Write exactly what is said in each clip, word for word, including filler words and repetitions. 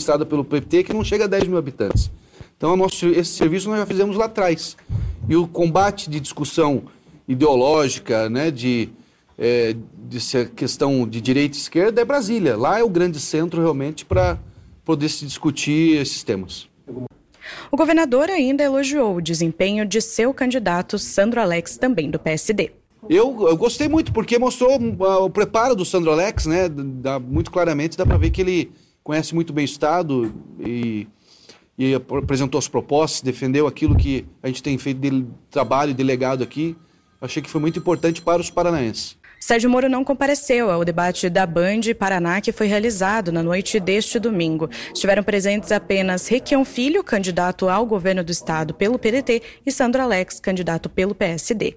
encabeçada pelo P T, que não chega a dez mil habitantes. Então, nosso, esse serviço nós já fizemos lá atrás. E o combate de discussão ideológica, né, de, é, de ser questão de direita e esquerda é Brasília. Lá é o grande centro, realmente, para poder se discutir esses temas. O governador ainda elogiou o desempenho de seu candidato, Sandro Alex, também do P S D. Eu, eu gostei muito, porque mostrou uh, o preparo do Sandro Alex, né? Dá, muito claramente, dá para ver que ele conhece muito bem o Estado e, e apresentou as propostas, defendeu aquilo que a gente tem feito de trabalho, de legado aqui. Achei que foi muito importante para os paranaenses. Sérgio Moro não compareceu ao debate da Band Paraná, que foi realizado na noite deste domingo. Estiveram presentes apenas Requião Filho, candidato ao governo do estado pelo P D T, e Sandro Alex, candidato pelo P S D.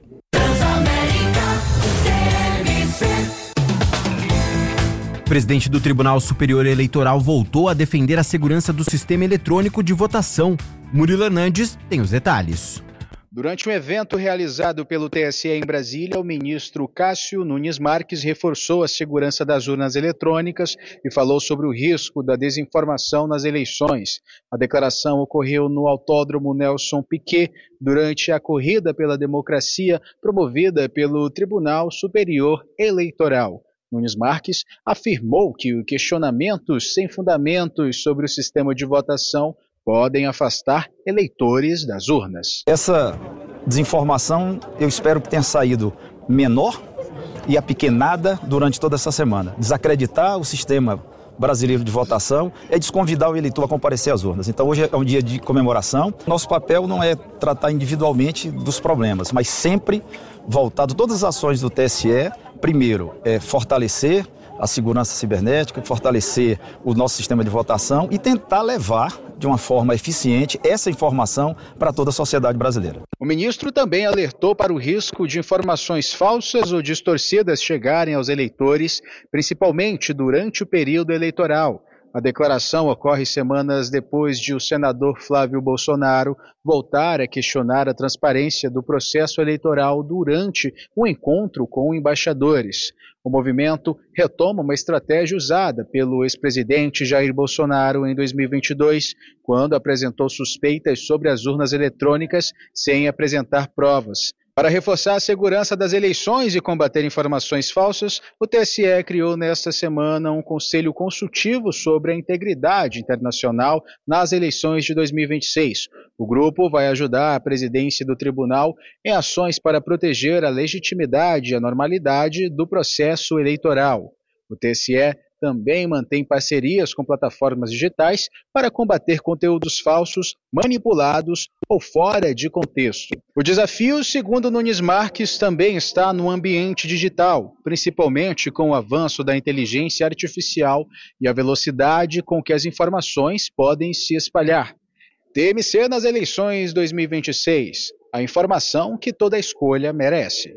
O presidente do Tribunal Superior Eleitoral voltou a defender a segurança do sistema eletrônico de votação. Murilo Hernandes tem os detalhes. Durante um evento realizado pelo T S E em Brasília, o ministro Cássio Nunes Marques reforçou a segurança das urnas eletrônicas e falou sobre o risco da desinformação nas eleições. A declaração ocorreu no Autódromo Nelson Piquet durante a Corrida pela Democracia promovida pelo Tribunal Superior Eleitoral. Nunes Marques afirmou que questionamentos sem fundamentos sobre o sistema de votação podem afastar eleitores das urnas. Essa desinformação eu espero que tenha saído menor e apequenada durante toda essa semana. Desacreditar o sistema brasileiro de votação é desconvidar o eleitor a comparecer às urnas. Então hoje é um dia de comemoração. Nosso papel não é tratar individualmente dos problemas, mas sempre voltado todas as ações do T S E, primeiro, é fortalecer a segurança cibernética, fortalecer o nosso sistema de votação e tentar levar de uma forma eficiente essa informação para toda a sociedade brasileira. O ministro também alertou para o risco de informações falsas ou distorcidas chegarem aos eleitores, principalmente durante o período eleitoral. A declaração ocorre semanas depois de o senador Flávio Bolsonaro voltar a questionar a transparência do processo eleitoral durante um encontro com embaixadores. O movimento retoma uma estratégia usada pelo ex-presidente Jair Bolsonaro em dois mil e vinte e dois, quando apresentou suspeitas sobre as urnas eletrônicas sem apresentar provas. Para reforçar a segurança das eleições e combater informações falsas, o T S E criou nesta semana um conselho consultivo sobre a integridade internacional nas eleições de dois mil e vinte e seis. O grupo vai ajudar a presidência do tribunal em ações para proteger a legitimidade e a normalidade do processo eleitoral. O T S E também mantém parcerias com plataformas digitais para combater conteúdos falsos, manipulados ou fora de contexto. O desafio, segundo Nunes Marques, também está no ambiente digital, principalmente com o avanço da inteligência artificial e a velocidade com que as informações podem se espalhar. T M C nas eleições dois mil e vinte e seis. A informação que toda escolha merece.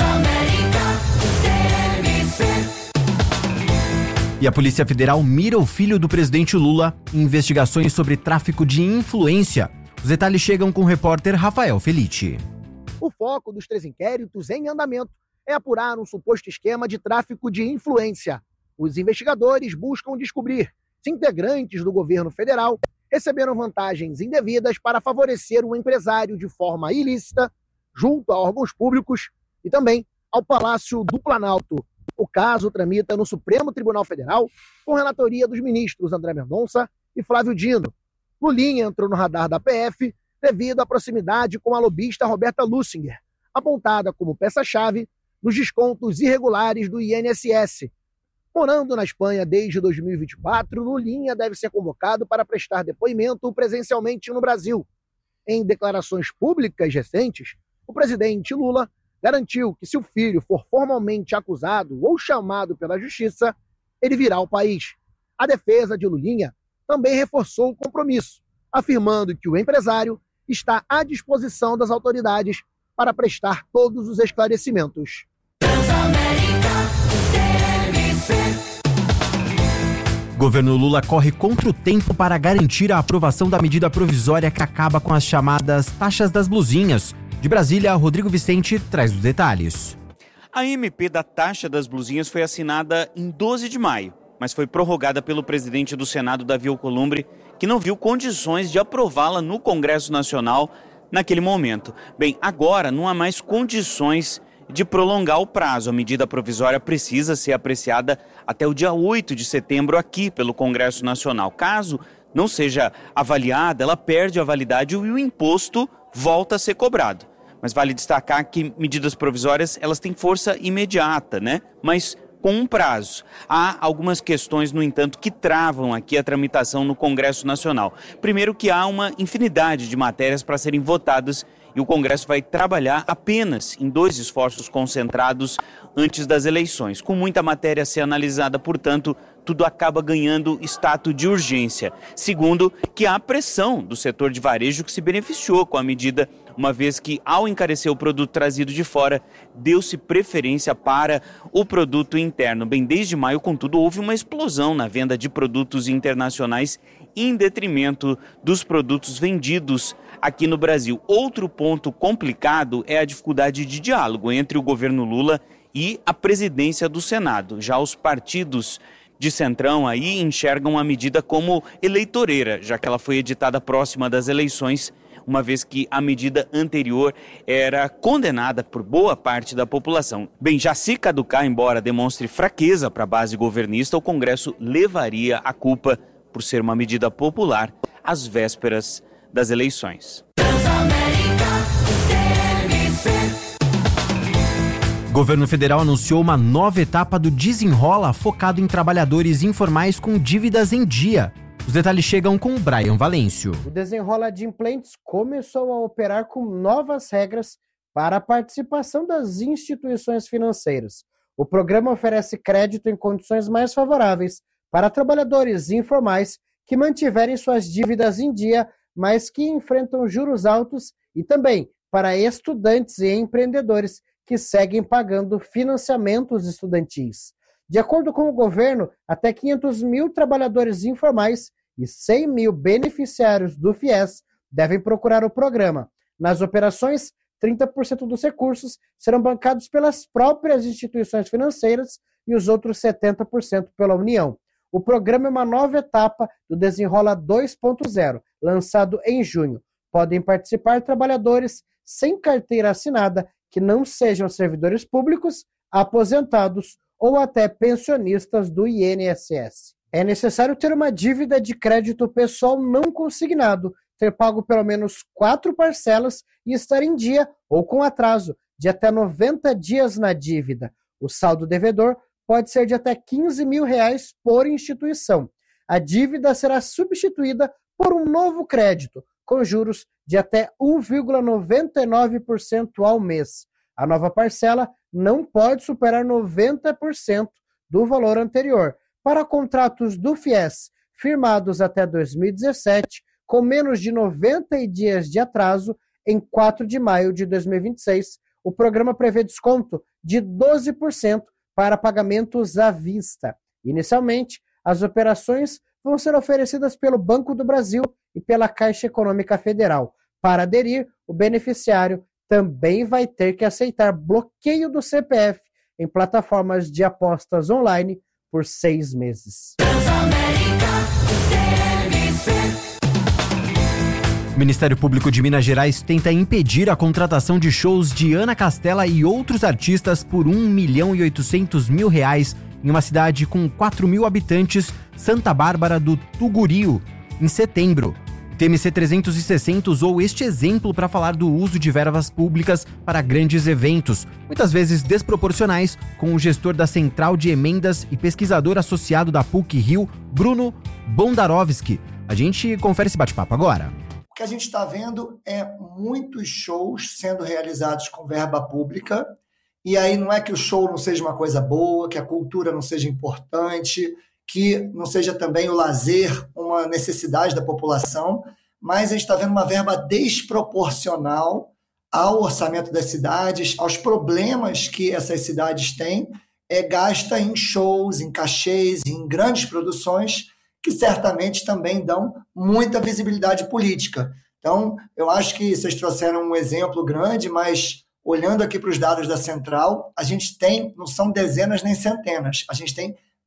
E a Polícia Federal mira o filho do presidente Lula em investigações sobre tráfico de influência. Os detalhes chegam com o repórter Rafael Felice. O foco dos três inquéritos em andamento é apurar um suposto esquema de tráfico de influência. Os investigadores buscam descobrir se integrantes do governo federal receberam vantagens indevidas para favorecer o empresário de forma ilícita junto a órgãos públicos e também ao Palácio do Planalto. O caso tramita no Supremo Tribunal Federal com relatoria dos ministros André Mendonça e Flávio Dino. Lulinha entrou no radar da P F devido à proximidade com a lobista Roberta Lussinger, apontada como peça-chave nos descontos irregulares do I N S S. Morando na Espanha desde dois mil e vinte e quatro, Lulinha deve ser convocado para prestar depoimento presencialmente no Brasil. Em declarações públicas recentes, o presidente Lula garantiu que se o filho for formalmente acusado ou chamado pela justiça, ele virá ao país. A defesa de Lulinha também reforçou o compromisso, afirmando que o empresário está à disposição das autoridades para prestar todos os esclarecimentos. Governo Lula corre contra o tempo para garantir a aprovação da medida provisória que acaba com as chamadas taxas das blusinhas. De Brasília, Rodrigo Vicente traz os detalhes. A M P da taxa das blusinhas foi assinada em doze de maio. mas foi prorrogada pelo presidente do Senado, Davi Alcolumbre, que não viu condições de aprová-la no Congresso Nacional naquele momento. Bem, agora não há mais condições de prolongar o prazo. A medida provisória precisa ser apreciada até o dia oito de setembro aqui pelo Congresso Nacional. Caso não seja avaliada, ela perde a validade e o imposto volta a ser cobrado. Mas vale destacar que medidas provisórias, elas têm força imediata, né? Mas com um prazo. Há algumas questões, no entanto, que travam aqui a tramitação no Congresso Nacional. Primeiro, que há uma infinidade de matérias para serem votadas e o Congresso vai trabalhar apenas em dois esforços concentrados antes das eleições. Com muita matéria a ser analisada, portanto, tudo acaba ganhando status de urgência. Segundo, que há pressão do setor de varejo que se beneficiou com a medida, uma vez que, ao encarecer o produto trazido de fora, deu-se preferência para o produto interno. Bem, desde maio, contudo, houve uma explosão na venda de produtos internacionais em detrimento dos produtos vendidos aqui no Brasil. Outro ponto complicado é a dificuldade de diálogo entre o governo Lula e a presidência do Senado. Já os partidos de centrão aí enxergam a medida como eleitoreira, já que ela foi editada próxima das eleições, uma vez que a medida anterior era condenada por boa parte da população. Bem, já se caducar, embora demonstre fraqueza para a base governista, o Congresso levaria a culpa por ser uma medida popular às vésperas das eleições. O governo federal anunciou uma nova etapa do Desenrola focado em trabalhadores informais com dívidas em dia. Os detalhes chegam com o Brian Valêncio. O Desenrola Adimplentes começou a operar com novas regras para a participação das instituições financeiras. O programa oferece crédito em condições mais favoráveis para trabalhadores informais que mantiverem suas dívidas em dia, mas que enfrentam juros altos, e também para estudantes e empreendedores que seguem pagando financiamentos estudantis. De acordo com o governo, até quinhentos mil trabalhadores informais e cem mil beneficiários do FIES devem procurar o programa. Nas operações, trinta por cento dos recursos serão bancados pelas próprias instituições financeiras e os outros setenta por cento pela União. O programa é uma nova etapa do Desenrola dois ponto zero, lançado em junho. Podem participar trabalhadores sem carteira assinada que não sejam servidores públicos, aposentados ou até pensionistas do I N S S. É necessário ter uma dívida de crédito pessoal não consignado, ter pago pelo menos quatro parcelas e estar em dia ou com atraso de até noventa dias na dívida. O saldo devedor pode ser de até quinze mil reais por instituição. A dívida será substituída por um novo crédito, com juros de até um vírgula noventa e nove por cento ao mês. A nova parcela não pode superar noventa por cento do valor anterior. Para contratos do FIES firmados até dois mil e dezessete, com menos de noventa dias de atraso, em quatro de maio de dois mil e vinte e seis, o programa prevê desconto de doze por cento para pagamentos à vista. Inicialmente, as operações vão ser oferecidas pelo Banco do Brasil e pela Caixa Econômica Federal. Para aderir, o beneficiário também vai ter que aceitar bloqueio do C P F em plataformas de apostas online por seis meses. O Ministério Público de Minas Gerais tenta impedir a contratação de shows de Ana Castela e outros artistas por um milhão e oitocentos mil reais em uma cidade com quatro mil habitantes, Santa Bárbara do Tugurio, em setembro. O T M C trezentos e sessenta usou este exemplo para falar do uso de verbas públicas para grandes eventos, muitas vezes desproporcionais, com o gestor da Central de Emendas e pesquisador associado da P U C-Rio, Bruno Bondarovski. A gente confere esse bate-papo agora. O que a gente está vendo é muitos shows sendo realizados com verba pública, e aí não é que o show não seja uma coisa boa, que a cultura não seja importante, que não seja também o lazer uma necessidade da população, mas a gente está vendo uma verba desproporcional ao orçamento das cidades, aos problemas que essas cidades têm, é gasta em shows, em cachês, em grandes produções, que certamente também dão muita visibilidade política. Então, eu acho que vocês trouxeram um exemplo grande, mas olhando aqui para os dados da Central, a gente tem, não são dezenas nem centenas, a gente tem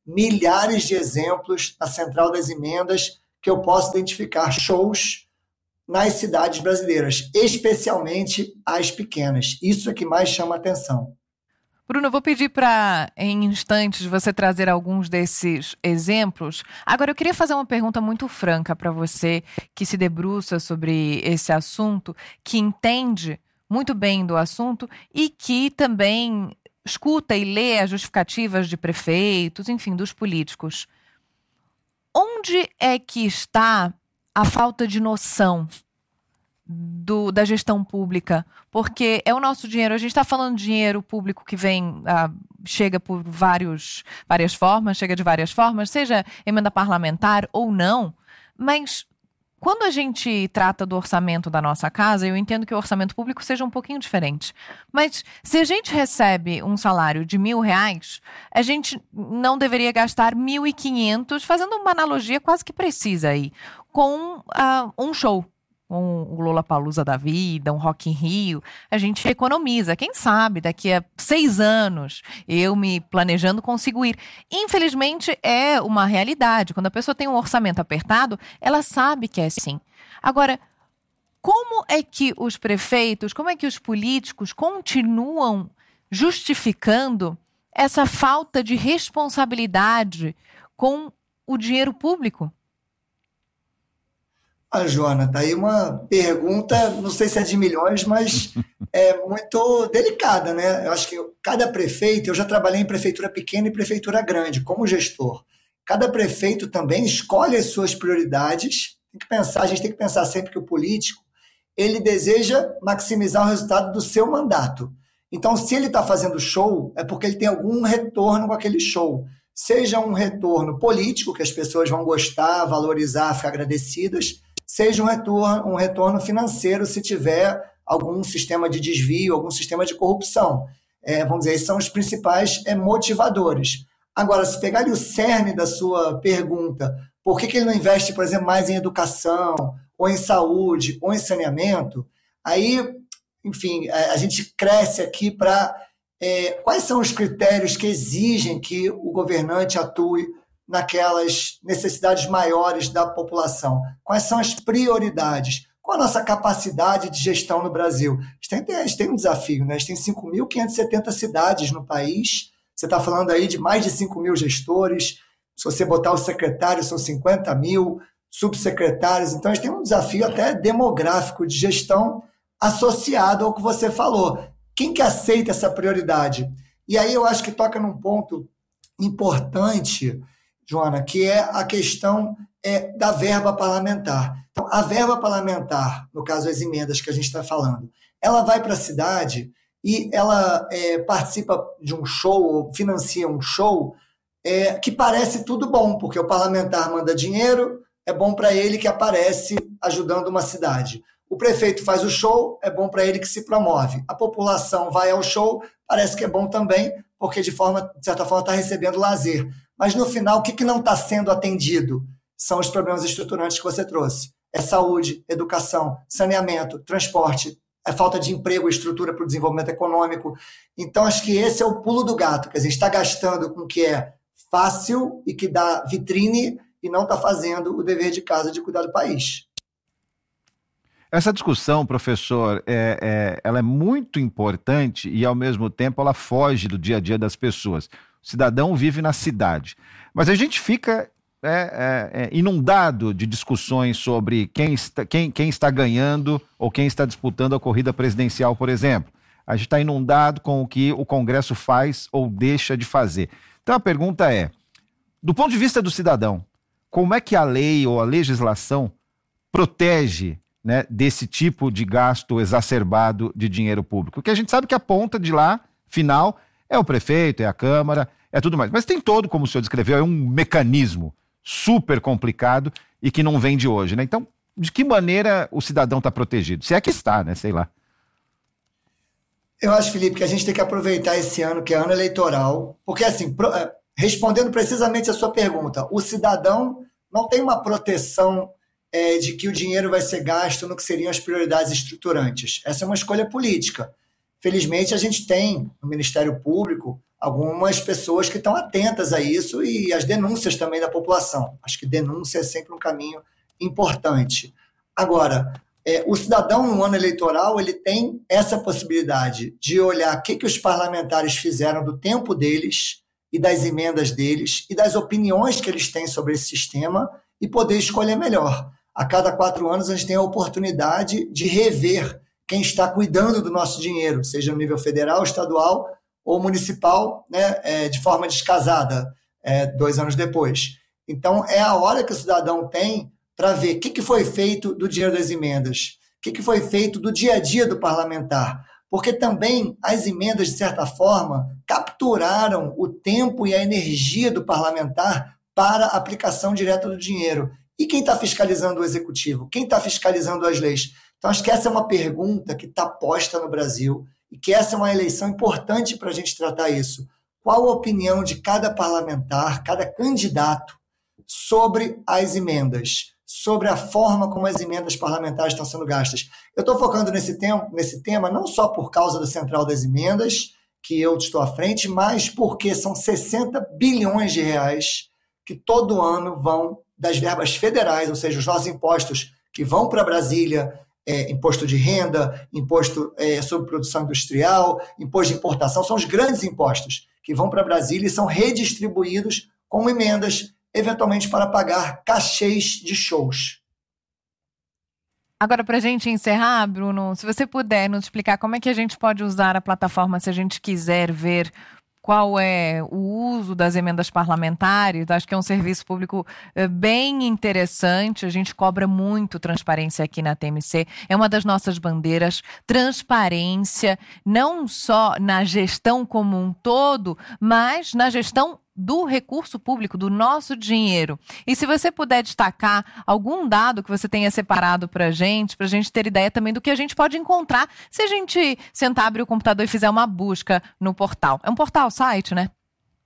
milhares de exemplos na Central das Emendas que eu posso identificar shows nas cidades brasileiras, especialmente as pequenas. Isso é que mais chama a atenção. Bruno, eu vou pedir para, em instantes, você trazer alguns desses exemplos. Agora, eu queria fazer uma pergunta muito franca para você que se debruça sobre esse assunto, que entende muito bem do assunto e que também escuta e lê as justificativas de prefeitos, enfim, dos políticos. Onde é que está a falta de noção do, da gestão pública? Porque é o nosso dinheiro, a gente está falando de dinheiro público que vem, ah, chega por vários, várias formas, chega de várias formas, seja emenda parlamentar ou não, mas quando a gente trata do orçamento da nossa casa, eu entendo que o orçamento público seja um pouquinho diferente. Mas se a gente recebe um salário de mil reais, a gente não deveria gastar mil e quinhentos, fazendo uma analogia quase que precisa aí, com uh, um show. Um, o Lollapalooza da vida, um Rock in Rio, a gente economiza. Quem sabe daqui a seis anos eu me planejando consigo ir. Infelizmente é uma realidade. Quando a pessoa tem um orçamento apertado, ela sabe que é assim. Agora, como é que os prefeitos, como é que os políticos continuam justificando essa falta de responsabilidade com o dinheiro público? Ah, Joana, tá aí uma pergunta, não sei se é de milhões, mas é muito delicada, né? Eu acho que cada prefeito, eu já trabalhei em prefeitura pequena e prefeitura grande, como gestor. Cada prefeito também escolhe as suas prioridades. Tem que pensar, a gente tem que pensar sempre que o político, ele deseja maximizar o resultado do seu mandato. Então, se ele está fazendo show, é porque ele tem algum retorno com aquele show. Seja um retorno político, que as pessoas vão gostar, valorizar, ficar agradecidas, seja um retorno, um retorno financeiro se tiver algum sistema de desvio, algum sistema de corrupção. É, vamos dizer, esses são os principais é, motivadores. Agora, se pegar ali o cerne da sua pergunta, por que, que ele não investe, por exemplo, mais em educação, ou em saúde, ou em saneamento, aí, enfim, a, a gente cresce aqui para é, quais são os critérios que exigem que o governante atue naquelas necessidades maiores da população. Quais são as prioridades? Qual a nossa capacidade de gestão no Brasil? A gente tem, a gente tem um desafio, né? A gente tem cinco mil quinhentas e setenta cidades no país, você está falando aí de mais de cinco mil gestores, se você botar os secretários, são cinquenta mil, subsecretários, então a gente tem um desafio até demográfico de gestão associado ao que você falou. Quem que aceita essa prioridade? E aí eu acho que toca num ponto importante, Joana, que é a questão é, da verba parlamentar. Então, a verba parlamentar, no caso as emendas que a gente está falando, ela vai para a cidade e ela é, participa de um show, ou financia um show, é, que parece tudo bom, porque o parlamentar manda dinheiro, é bom para ele que aparece ajudando uma cidade. O prefeito faz o show, é bom para ele que se promove. A população vai ao show, parece que é bom também, porque de, forma, de certa forma está recebendo lazer. Mas no final, o que, que não está sendo atendido? São os problemas estruturantes que você trouxe. É saúde, educação, saneamento, transporte, é falta de emprego, estrutura para o desenvolvimento econômico. Então, acho que esse é o pulo do gato. Quer dizer, está gastando com o que é fácil e que dá vitrine e não está fazendo o dever de casa de cuidar do país. Essa discussão, professor, é, é, ela é muito importante e, ao mesmo tempo, ela foge do dia a dia das pessoas. O cidadão vive na cidade. Mas a gente fica é, é, é, inundado de discussões sobre quem está, quem, quem está ganhando ou quem está disputando a corrida presidencial, por exemplo. A gente está inundado com o que o Congresso faz ou deixa de fazer. Então a pergunta é, do ponto de vista do cidadão, como é que a lei ou a legislação protege, né, desse tipo de gasto exacerbado de dinheiro público? Porque a gente sabe que a ponta de lá, final, é o prefeito, é a Câmara, é tudo mais. Mas tem todo, como o senhor descreveu, é um mecanismo super complicado e que não vem de hoje, né? Então, de que maneira o cidadão está protegido? Se é que está, né? Sei lá. Eu acho, Felipe, que a gente tem que aproveitar esse ano, que é ano eleitoral, porque, assim, pro, respondendo precisamente a sua pergunta, o cidadão não tem uma proteção é, de que o dinheiro vai ser gasto no que seriam as prioridades estruturantes. Essa é uma escolha política. Felizmente, a gente tem no Ministério Público algumas pessoas que estão atentas a isso e as denúncias também da população. Acho que denúncia é sempre um caminho importante. Agora, é, o cidadão no ano eleitoral ele tem essa possibilidade de olhar o que, que os parlamentares fizeram do tempo deles e das emendas deles e das opiniões que eles têm sobre esse sistema e poder escolher melhor. A cada quatro anos a gente tem a oportunidade de rever quem está cuidando do nosso dinheiro, seja no nível federal, estadual ou municipal, né, é, de forma descasada, é, dois anos depois. Então, é a hora que o cidadão tem para ver o que, que foi feito do dinheiro das emendas, o que, que foi feito do dia a dia do parlamentar, porque também as emendas, de certa forma, capturaram o tempo e a energia do parlamentar para a aplicação direta do dinheiro. E quem está fiscalizando o executivo? Quem está fiscalizando as leis? Então, acho que essa é uma pergunta que está posta no Brasil e que essa é uma eleição importante para a gente tratar isso. Qual a opinião de cada parlamentar, cada candidato sobre as emendas, sobre a forma como as emendas parlamentares estão sendo gastas? Eu estou focando nesse, tempo, nesse tema não só por causa da Central das Emendas, que eu estou à frente, mas porque são sessenta bilhões de reais que todo ano vão das verbas federais, ou seja, os nossos impostos que vão para Brasília, É, imposto de renda, imposto é, sobre produção industrial, imposto de importação, são os grandes impostos que vão para Brasília e são redistribuídos como emendas, eventualmente para pagar cachês de shows. Agora, para a gente encerrar, Bruno, se você puder nos explicar como é que a gente pode usar a plataforma se a gente quiser ver qual é o uso das emendas parlamentares. Acho que é um serviço público bem interessante, a gente cobra muito transparência aqui na T M C, é uma das nossas bandeiras, transparência, não só na gestão como um todo, mas na gestão do recurso público, do nosso dinheiro. E se você puder destacar algum dado que você tenha separado para a gente, para a gente ter ideia também do que a gente pode encontrar se a gente sentar, abrir o computador e fizer uma busca no portal. É um portal, site, né?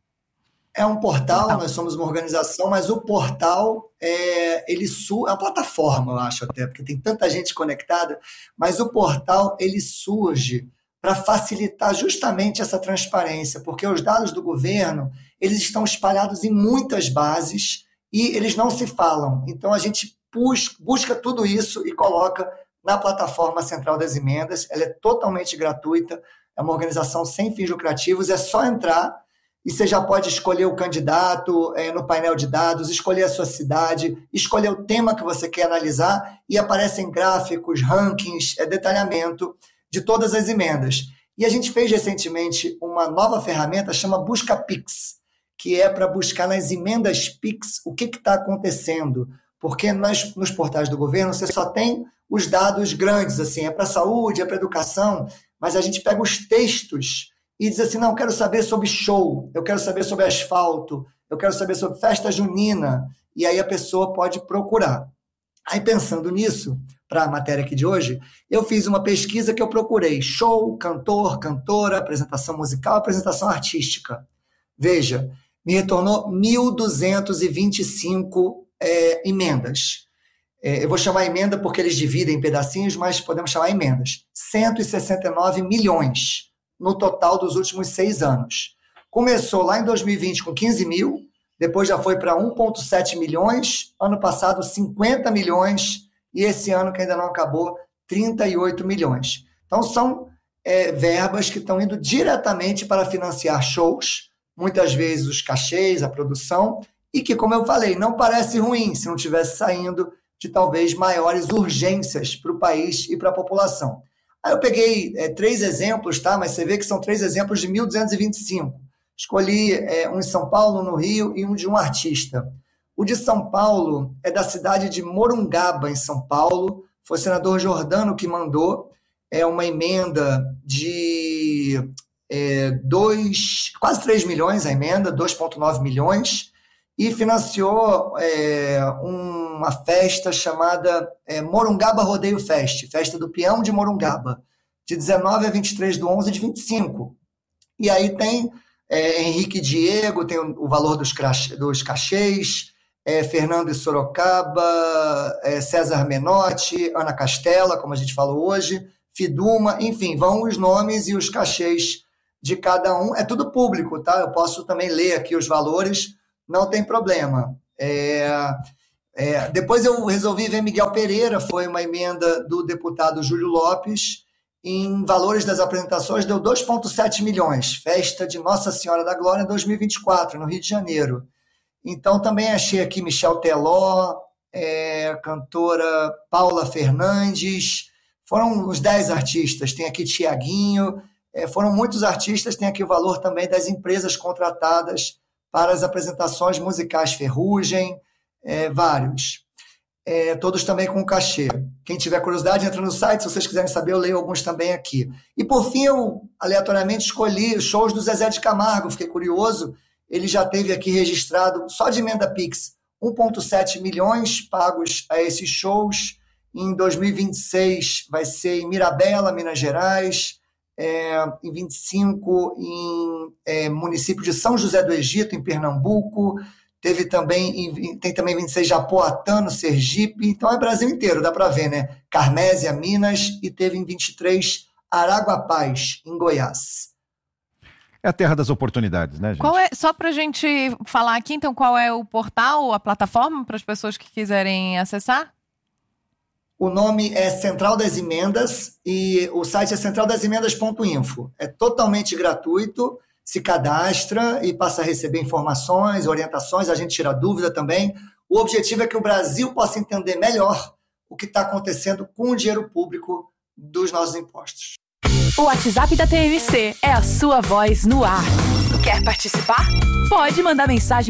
É um portal, portal. Nós somos uma organização, mas o portal é, ele su- é uma plataforma, eu acho até, porque tem tanta gente conectada, mas o portal ele surge para facilitar justamente essa transparência, porque os dados do governo eles estão espalhados em muitas bases e eles não se falam. Então, a gente busca, busca tudo isso e coloca na plataforma Central das Emendas. Ela é totalmente gratuita, é uma organização sem fins lucrativos, é só entrar e você já pode escolher o candidato é, no painel de dados, escolher a sua cidade, escolher o tema que você quer analisar e aparecem gráficos, rankings, é, detalhamento de todas as emendas. E a gente fez recentemente uma nova ferramenta, chama Busca Pix, que é para buscar nas emendas Pix o que está acontecendo. Porque nas, nos portais do governo você só tem os dados grandes, assim, é para a saúde, é para a educação, mas a gente pega os textos e diz assim, não, eu quero saber sobre show, eu quero saber sobre asfalto, eu quero saber sobre festa junina, e aí a pessoa pode procurar. Aí, pensando nisso, para a matéria aqui de hoje, eu fiz uma pesquisa que eu procurei show, cantor, cantora, apresentação musical, apresentação artística. Veja, me retornou mil duzentas e vinte e cinco é, emendas. É, eu vou chamar emenda porque eles dividem em pedacinhos, mas podemos chamar emendas. cento e sessenta e nove milhões no total dos últimos seis anos. Começou lá em dois mil e vinte com quinze mil, depois já foi para um vírgula sete milhões, ano passado cinquenta milhões, e esse ano, que ainda não acabou, trinta e oito milhões. Então, são é, verbas que estão indo diretamente para financiar shows, muitas vezes os cachês, a produção, e que, como eu falei, não parece ruim se não estivesse saindo de talvez maiores urgências para o país e para a população. Aí eu peguei é, três exemplos, tá? Mas você vê que são três exemplos de mil duzentos e vinte e cinco. Escolhi é, um em São Paulo, no Rio, e um de um artista. O de São Paulo é da cidade de Morungaba, em São Paulo. Foi o senador Jordano que mandou. É uma emenda de é, dois, quase três milhões, a emenda, dois vírgula nove milhões, e financiou é, uma festa chamada é, Morungaba Rodeio Fest, festa do peão de Morungaba, de dezenove a vinte e três do onze de vinte e cinco. E aí tem é, Henrique Diego, tem o, o valor dos, crach, dos cachês, é, Fernando e Sorocaba, é, César Menotti, Ana Castela, como a gente falou hoje, Fiduma, enfim, vão os nomes e os cachês de cada um. É tudo público, tá? Eu posso também ler aqui os valores, não tem problema. É, é, depois eu resolvi ver Miguel Pereira, foi uma emenda do deputado Júlio Lopes, em valores das apresentações deu dois vírgula sete milhões, festa de Nossa Senhora da Glória em dois mil e vinte e quatro, no Rio de Janeiro. Então também achei aqui Michel Teló, é, cantora Paula Fernandes, foram uns dez artistas, tem aqui Tiaguinho, é, foram muitos artistas, tem aqui o valor também das empresas contratadas para as apresentações musicais, Ferrugem, é, vários. É, todos também com cachê. Quem tiver curiosidade, entra no site, se vocês quiserem saber, eu leio alguns também aqui. E por fim, eu aleatoriamente escolhi os shows do Zezé de Camargo, fiquei curioso, ele já teve aqui registrado, só de emenda Pix, um vírgula sete milhões pagos a esses shows. Em dois mil e vinte e seis vai ser em Mirabela, Minas Gerais, é, em vinte e cinco em é, município de São José do Egito, em Pernambuco, teve também, tem também vinte e seis Japoatã, no Sergipe, então é Brasil inteiro, dá para ver, né? Carmésia, Minas, e teve em vinte e três Araguapaz, em Goiás. É a terra das oportunidades, né, gente? Qual é, só para a gente falar aqui, então, qual é o portal, a plataforma, para as pessoas que quiserem acessar? O nome é Central das Emendas e o site é central das emendas ponto info. É totalmente gratuito, se cadastra e passa a receber informações, orientações, a gente tira dúvida também. O objetivo é que o Brasil possa entender melhor o que está acontecendo com o dinheiro público dos nossos impostos. O WhatsApp da T M C é a sua voz no ar. Quer participar? Pode mandar mensagem